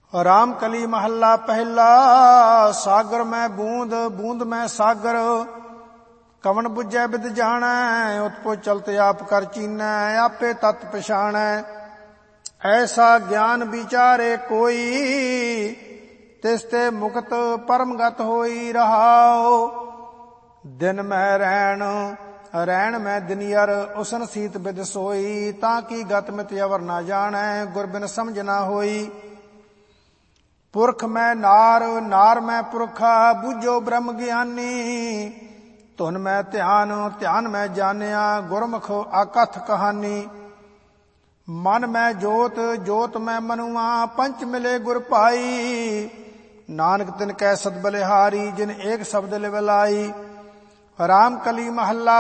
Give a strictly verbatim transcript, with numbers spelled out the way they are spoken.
ਰਾਮ ਕਲੀ ਮਹੱਲਾ ਪਹਿਲਾ। ਸਾਗਰ ਮੈਂ ਬੂੰਦ ਬੂੰਦ ਮੈਂ ਸਾਗਰ, ਕਵਣ ਬੁੱਝੈ ਬਿਦ ਜਾਣੈ। ਉਤਪੋ ਚਲਤ ਆਪ ਕਰ ਚੀਨੈ, ਆਪੇ ਤਤ ਪਛਾਣੈ। ਐਸਾ ਗਿਆਨ ਵਿਚਾਰੇ ਕੋਈ, ਤਿਸ ਤੇ ਮੁਕਤ ਪਰਮਗਤ ਹੋਈ। ਰਹਾਉ ਦਿਨ ਮੈਂ ਰਹਿਣ ਰਹਿਣ ਮੈਂ ਦਿਨਿਅਰ, ਉਸਨ ਸੀਤ ਬਿਦ ਸੋਈ। ਤਾਂ ਕੀ ਗਤ ਮਿਤ ਅਵਰ ਨਾ ਜਾਣੈ, ਗੁਰ ਬਿਨ ਸਮਝ ਨਾ ਹੋਈ। ਪੁਰਖ ਮੈਂ ਨਾਰ ਨਾਰ ਮੈਂ ਪੁਰਖਾ, ਬੁੱਝੋ ਬ੍ਰਹਮ ਗਿਆਨੀ। ਧੁਨ ਮੈਂ ਧਿਆਨ ਧਿਆਨ ਮੈਂ ਜਾਣਿਆ, ਗੁਰਮੁਖ ਆਕਥ ਕਹਾਨੀ। ਮਨ ਮੈਂ ਜੋਤ ਜੋਤ ਮੈਂ ਮਨੁਆ, ਪੰਚ ਮਿਲੇ ਗੁਰ ਪਾਈ। ਨਾਨਕ ਤਿਨ ਕੈ ਸਦ ਬਲਿਹਾਰੀ, ਜਿਨ ਏਕ ਸ਼ਬਦ ਲਿਵ ਲਾਈ। ਰਾਮ ਕਲੀ ਮਹੱਲਾ